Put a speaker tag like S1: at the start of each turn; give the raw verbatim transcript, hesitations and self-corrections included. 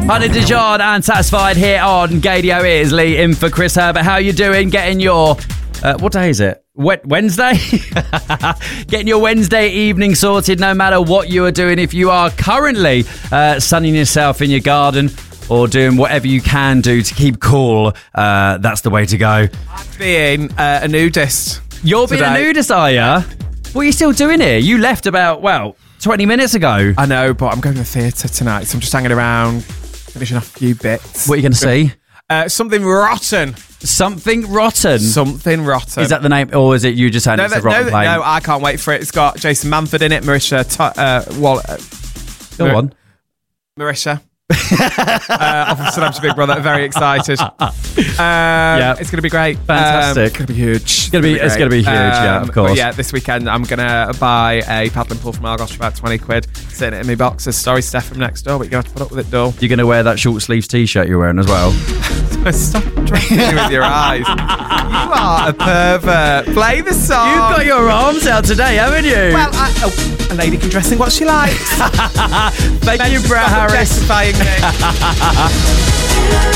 S1: Honey Dijon and Satisfied here on Gadio. It is Lee in for Chris Herbert. How you doing? Getting your... Uh, what day is it? Wednesday? Getting your Wednesday evening sorted no matter what you are doing. If you are currently uh, sunning yourself in your garden or doing whatever you can do to keep cool, uh, that's the way to go.
S2: Being uh, a nudist.
S1: You're
S2: today.
S1: being a nudist, are you? What are you still doing here? You left about, well, twenty minutes ago.
S2: I know, but I'm going to the theatre tonight, so I'm just hanging around, finishing off a few bits.
S1: What are you going to see?
S2: Uh, something rotten.
S1: Something rotten?
S2: Something rotten.
S1: Is that the name, or is it you just had
S2: no,
S1: it's a rotten
S2: no,
S1: plane?
S2: no, I can't wait for it. It's got Jason Manford in it, Marisha to- uh, Wall- uh,
S1: Go
S2: Mar-
S1: on.
S2: Marisha. uh, off of Celebrity Big Brother. Very excited. Um, yeah, it's going to be great.
S1: Fantastic.
S2: Um, it's going to be huge.
S1: It's going to be, it's going to be huge, um, yeah, of course.
S2: Yeah, this weekend I'm going to buy a paddling pool from Argos for about twenty quid. Sitting it in my boxes. Sorry, Steph from next door, but you're going to have to put up with it, doll.
S1: You're going to wear that short sleeves t-shirt you're wearing as well.
S2: Stop drinking with your eyes. You are a pervert. Play the song.
S1: You've got your arms out today, haven't you?
S2: Well, I, oh, a lady can dress in what she likes.
S1: Thank you, Brad Harris.
S2: Justifying me.